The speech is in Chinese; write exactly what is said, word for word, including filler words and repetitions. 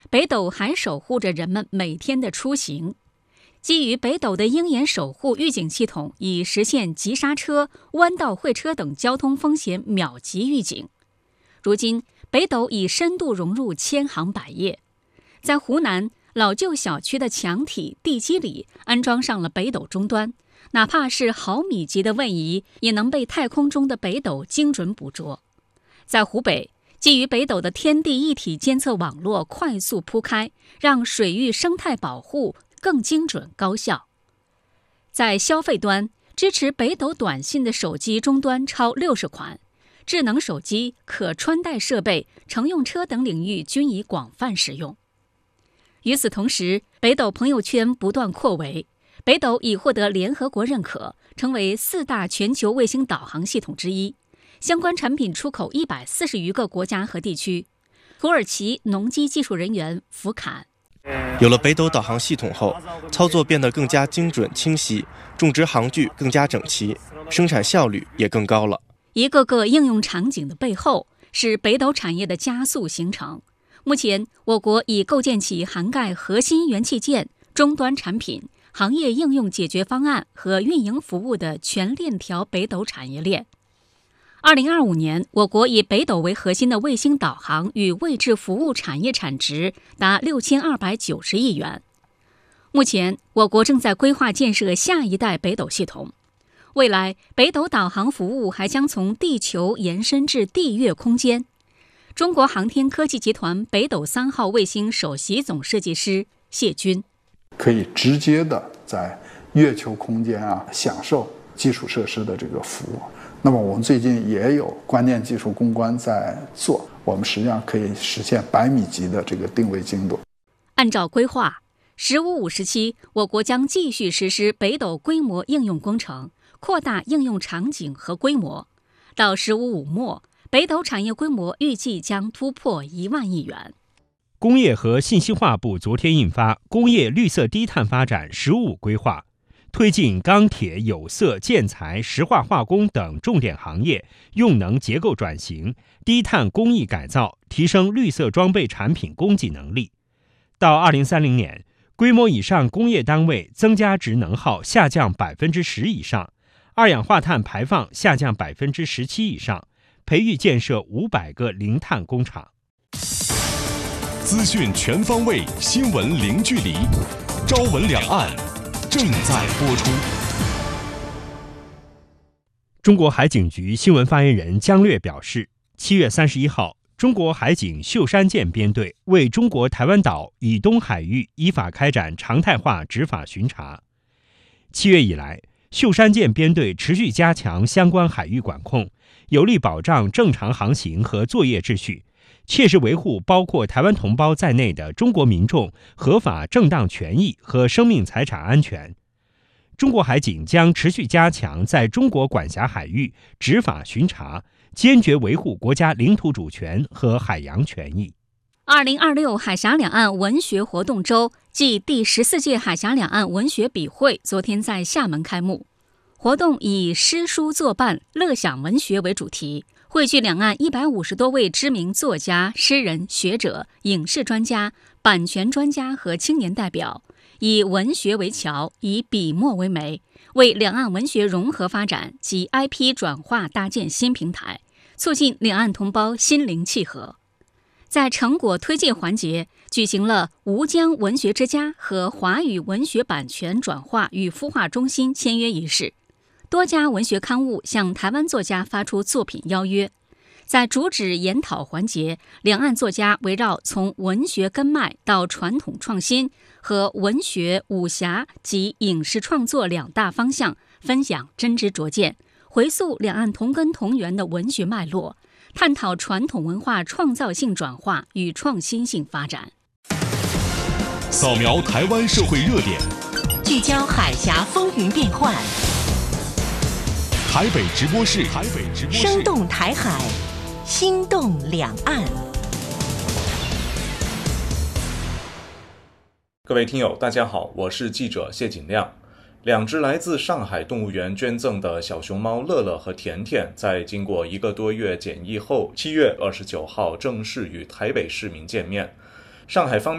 北斗还守护着人们每天的出行。基于北斗的鹰眼守护预警系统，以实现急刹车、弯道会车等交通风险秒级预警。如今，北斗已深度融入千行百业。在湖南老旧小区的墙体、地基里安装上了北斗终端，哪怕是毫米级的位移，也能被太空中的北斗精准捕捉。在湖北，基于北斗的天地一体监测网络快速铺开，让水域生态保护更精准高效。在消费端，支持北斗短信的手机终端超六十款，智能手机、可穿戴设备、乘用车等领域均已广泛使用。与此同时，北斗朋友圈不断扩围，北斗已获得联合国认可，成为四大全球卫星导航系统之一，相关产品出口一百四十余个国家和地区。土耳其农机技术人员福坎。 有了北斗导航系统后，操作变得更加精准清晰，种植航距更加整齐，生产效率也更高了。 一个个应用场景的背后，是北斗产业的加速形成。目前，我国已构建起涵盖核心元器件、终端产品、行业应用解决方案和运营服务的全链条北斗产业链。二零二五年，我国以北斗为核心的卫星导航与位置服务产业产值达六千二百九十亿元。目前，我国正在规划建设下一代北斗系统。未来，北斗导航服务还将从地球延伸至地月空间。中国航天科技集团北斗三号卫星首席总设计师谢军， 可以直接的在月球空间啊享受基础设施的这个服务。那么我们最近也有关键技术攻关在做，我们实际上可以实现百米级的这个定位精度。 按照规划，十五五时期，我国将继续实施北斗规模应用工程，扩大应用场景和规模。到十五五末，北斗产业规模预计将突破一万亿元。 工业和信息化部昨天印发《工业绿色低碳发展“十五五”规划》，推进钢铁、有色、建材、石化化工等重点行业用能结构转型、低碳工艺改造，提升绿色装备产品供给能力。到二零三零年，规模以上工业单位增加值能耗下降百分之十以上，二氧化碳排放下降百分之十七以上，培育建设五百个零碳工厂。 资讯全方位，新闻零距离，朝闻两岸正在播出。 中国海警局新闻发言人姜略表示，七月三十一号，中国海警秀山舰编队为中国台湾岛以东海域依法开展常态化执法巡查。七月以来，秀山舰编队持续加强相关海域管控，有力保障正常航行和作业秩序，切实维护包括台湾同胞在内的中国民众合法正当权益和生命财产安全。中国海警将持续加强在中国管辖海域执法巡查，坚决维护国家领土主权和海洋权益。 二零二六海峡两岸文学活动周暨第十四届海峡两岸文学笔会昨天在厦门开幕。活动以诗书作伴、乐享文学为主题，汇聚两岸一百五十多位知名作家、诗人、学者、影视专家、版权专家和青年代表，以文学为桥，以笔墨为媒，为两岸文学融合发展及 I P 转化搭建新平台，促进两岸同胞心灵契合。在成果推介环节，举行了吴江文学之家和华语文学版权转化与孵化中心签约仪式。多家文学刊物向台湾作家发出作品邀约。在主旨研讨环节，两岸作家围绕从文学根脉到传统创新和文学、武侠及影视创作两大方向分享真知灼见，回溯两岸同根同源的文学脉络，探讨传统文化创造性转化与创新性发展。 扫描台湾社会热点， 聚焦海峡风云变幻， 台北直播室，台北直播室， 生动台海，心动两岸。 各位听友，大家好，我是记者谢景亮。两只来自上海动物园捐赠的小熊猫乐乐和甜甜，在经过一个多月检疫后，七月二十九号正式与台北市民见面。上海方面